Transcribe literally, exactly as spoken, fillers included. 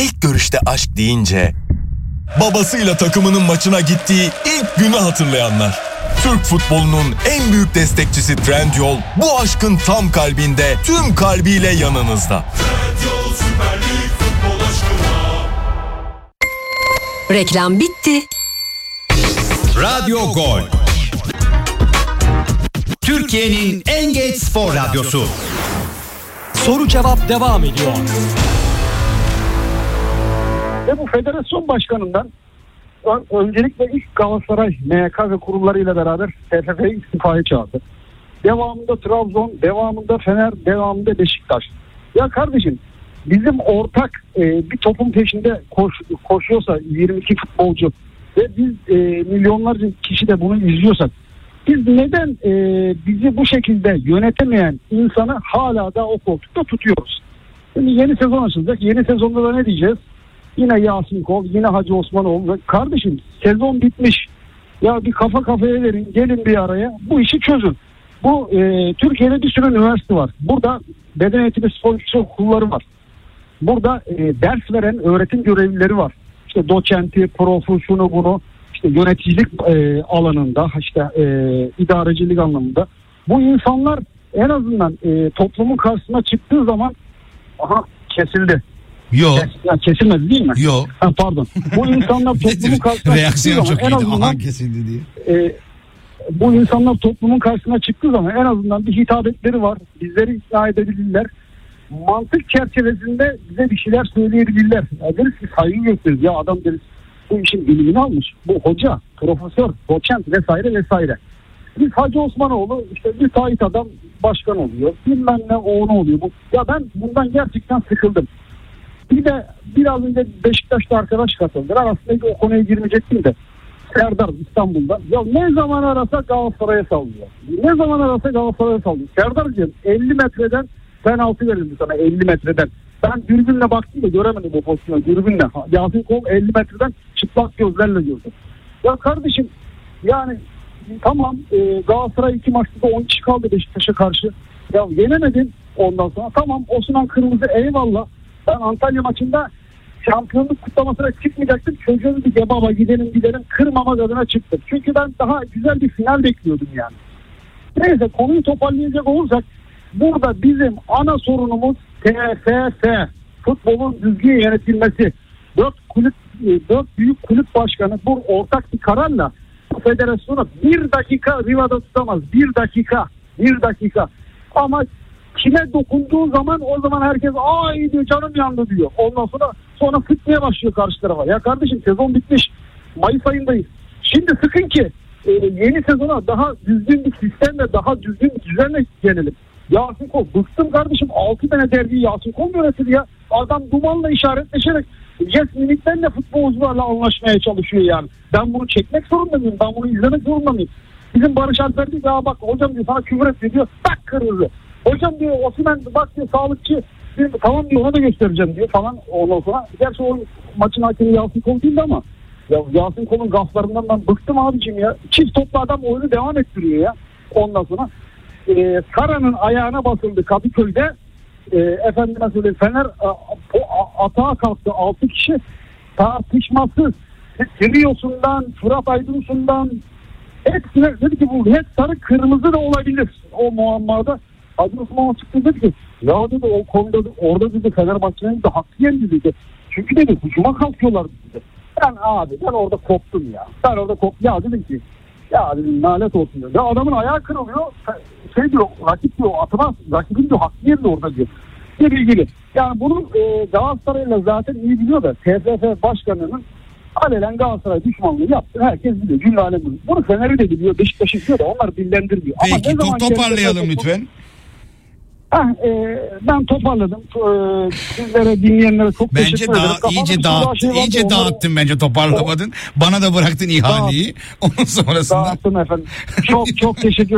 ilk görüşte aşk deyince babasıyla takımının maçına gittiği ilk günü hatırlayanlar. Türk futbolunun en büyük destekçisi Trendyol bu aşkın tam kalbinde tüm kalbiyle yanınızda. Trendyol Süper Lig futbol aşkına. Reklam bitti. Radyo Gol. Türkiye'nin en geç spor radyosu. Soru cevap devam ediyor. Ve bu federasyon başkanından öncelikle ilk Galatasaray, M Y K ve kurullarıyla beraber T F F'yi istifaya çağırdı. Devamında Trabzon, devamında Fener, devamında Beşiktaş. Ya kardeşim, bizim ortak e, bir topun peşinde koş, koşuyorsa yirmi iki futbolcu ve biz e, milyonlarca kişi de bunu izliyorsak, biz neden e, bizi bu şekilde yönetemeyen insanı hala da o koltukta tutuyoruz? Şimdi yeni sezon açılacak. Yeni sezonda da ne diyeceğiz? Yine Yasin Kol, yine Hacı Osmanoğlu. Kardeşim, sezon bitmiş. Ya bir kafa kafaya verin, gelin bir araya. Bu işi çözün. Bu e, Türkiye'de bir sürü üniversite var. Burada beden eğitimi spor okulları var. Burada e, ders veren öğretim görevlileri var. İşte doçenti, profu, şunu bunu, işte yöneticilik e, alanında, işte e, idarecilik anlamında. Bu insanlar en azından e, toplumun karşısına çıktığı zaman aha kesildi. Yok. Ya kesilmedi değil mi? Yok. Ha, pardon. Bu insanlar toplumun karşısına reaksiyon çıktığı çok zaman en iyiydi. azından Aha kesildi diye. e, bu insanlar toplumun karşısına çıktığı zaman en azından bir hitabetleri var. Bizleri ikna edebilirler. Mantık çerçevesinde bize bir şeyler söyleyebilirler. Ya deriz ki saygı gösteririz. Ya adam deriz bu işin bilimini almış. Bu hoca, profesör, doçent vesaire vesaire. Biz Hacı Osmanoğlu işte bir tayit adam başkan oluyor. Bilmem ne o ne oluyor. Bu. Ya ben bundan gerçekten sıkıldım. Bir de biraz önce Beşiktaş'ta arkadaş katıldılar. Aslında o konuya girmeyecektim de. Serdar İstanbul'da. Ya ne zaman arasa Galatasaray'a sallıyor. Ne zaman arasa Galatasaray'a sallıyor. Serdar'cığım elli metreden penaltı verildi sana, elli metreden. Ben dürbünle baktım da göremedim o pozisyonu. Dürbünle. Yasin Kol elli metreden çıplak gözlerle gördüm. Ya kardeşim yani tamam e, Galatasaray iki maçta da on kişi kaldı Beşiktaş'a karşı. Ya yenemedin ondan sonra. Tamam Osman Kırmızı eyvallah. Ben Antalya maçında şampiyonluk kutlamasına çıkmayacaktım. Çocuğun bir baba gidelim gidelim kırmamak adına çıktım. Çünkü ben daha güzel bir final bekliyordum yani. Neyse konuyu toparlayacak olursak burada bizim ana sorunumuz T F F. Futbolun düzgün yönetilmesi. Dört kulüp, dört büyük kulüp başkanı bu ortak bir kararla bu federasyonu bir dakika rivada tutamaz. Bir dakika. Bir dakika. Ama kime dokunduğu zaman o zaman herkes ay diyor canım yandı diyor. Ondan sonra sonra sıkmaya başlıyor karşı tarafa. Ya kardeşim sezon bitmiş. Mayıs ayındayız. Şimdi sıkın ki e, yeni sezona daha düzgün bir sistemle daha düzgün bir düzenle gelelim. Yasin Kol bıktım kardeşim. altı tane dergiyi Yasin Kol yönetir ya. Adam dumanla işaretleşerek yes miniklerle futbolcularla anlaşmaya çalışıyor yani. Ben bunu çekmek zorunda mıyım? Ben bunu izlemek zorunda mıyım? Bizim Barış Alper diyor ya bak hocam diyor sana küfür ediyor diyor. Tak kırmızı. Hocam diyor Osimhen bak diyor sağlıkçı diyor, tamam diyor ona da göstereceğim diyor falan ondan sonra. Gerçi o maçın hakemi Yasin Kol değildi ama ya Yasin Kol'un gaflarından ben bıktım abicim ya. Çift toplu adam oyunu devam ettiriyor ya. Ondan sonra e, Sara'nın ayağına basıldı Kadıköy'de. E, efendime söyleyeyim Fener a, a, atağa kalktı altı kişi tartışmasız. Triosundan, Fırat Aydınus'undan hepsine dedi ki bu net sarı kırmızı da olabilir o muammada. Hacı Osman çıktı dedi ki ya dedi o konuda orada dedi Fenerbahçe'nin de hakkı yendi dedi. Çünkü dedi hücuma kalkıyorlar dedi. Ben abi ben orada koptum ya. Ben orada koptum ya dedim ki ya dedim nalet olsun diyor. Ya adamın ayağı kırılıyor. Şey diyor rakip diyor atamaz. Rakibin diyor hakkı yendi orada diyor. Bir ilgili. Yani bunu e, Galatasaray'la zaten iyi biliyor da T F F başkanının alelen Galatasaray düşmanlığı yaptı. Herkes biliyor. Cümle alem biliyor. Bunu Fener'i de biliyor. Beşiktaş'ı biliyor da onlar dillendirmiyor. Peki Ama top toparlayalım lütfen. Heh, e, ben toparladım. E, sizlere dinleyenlere çok bence teşekkür ederim. Daha, iyice dağıt, şey iyice onları... dağıttın bence toparlamadın. O... Bana da bıraktın ihaleyi. Onun sonrasında. Dağıttım efendim. Çok çok teşekkür